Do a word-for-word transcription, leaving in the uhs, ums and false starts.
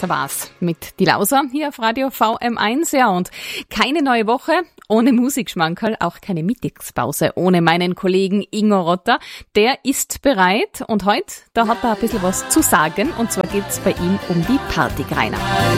Das war's mit Die Lauser hier auf Radio V M eins. Ja, und keine neue Woche ohne Musikschmankerl, auch keine Mittagspause ohne meinen Kollegen Ingo Rotter. Der ist bereit und heute, da hat er ein bisschen was zu sagen, und zwar geht's bei ihm um die Partygreiner.